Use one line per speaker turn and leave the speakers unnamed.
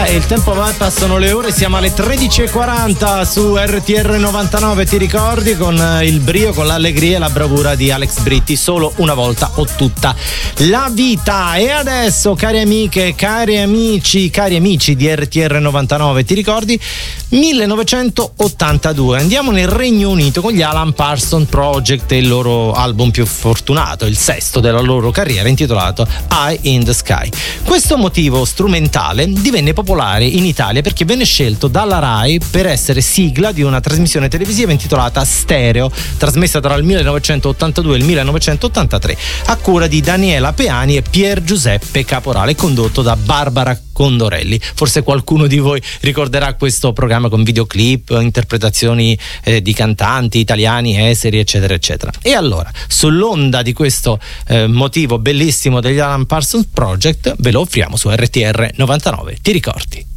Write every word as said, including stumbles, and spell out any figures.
e il tempo va, passano le ore, siamo alle tredici e quaranta su R T R novantanove, ti ricordi, con il brio, con l'allegria e la bravura di Alex Britti, solo una volta o tutta la vita. E adesso, cari amiche, cari amici, cari amici di R T R novantanove, ti ricordi, millenovecentottantadue, andiamo nel Regno Unito con gli Alan Parsons Project e il loro album più fortunato, il sesto della loro carriera, intitolato Eye in the Sky. Questo motivo strumentale divenne popolare in Italia perché venne scelto dalla Rai per essere sigla di una trasmissione televisiva intitolata Stereo, trasmessa tra il millenovecentottantadue e il millenovecentottantatré, a cura di Daniela Peani e Pier Giuseppe Caporale, condotto da Barbara Condorelli. Forse qualcuno di voi ricorderà questo programma con videoclip, interpretazioni eh, di cantanti italiani, esteri, eccetera eccetera. E allora, sull'onda di questo eh, motivo bellissimo degli Alan Parsons Project, ve lo offriamo su R T R novantanove, ti ricordi?